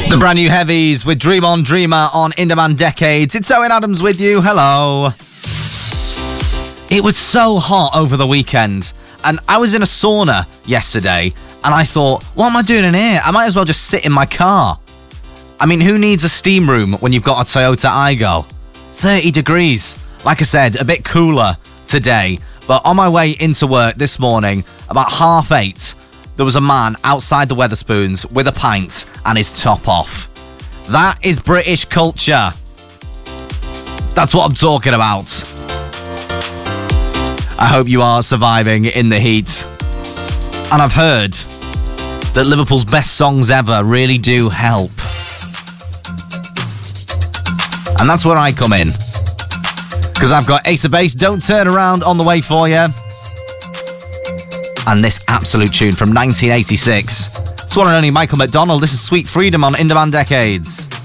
The brand new Heavies with Dream On Dreamer on In Demand Decades. It's Owen Adams with you. Hello. It was so hot over the weekend, and I was in a sauna yesterday, and I thought, what am I doing in here? I might as well just sit in my car. I mean, who needs a steam room when you've got a Toyota Aygo? 30 degrees. Like I said, a bit cooler today, but on my way into work this morning, about 8:30, there was a man outside the Wetherspoons with a pint and his top off. That is British culture. That's what I'm talking about. I hope you are surviving in the heat. And I've heard that Liverpool's best songs ever really do help. And that's where I come in. Because I've got Ace of Base, Don't Turn Around on the way for you. And this absolute tune from 1986. It's one and only Michael McDonald. This is Sweet Freedom on In Demand Decades.